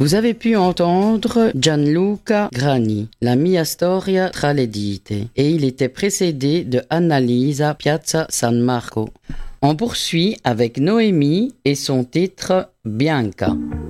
Vous avez pu entendre Gianluca Grani, la mia storia tra le dita, et il était précédé de Annalisa Piazza San Marco. On poursuit avec Noémie et son titre Bianca.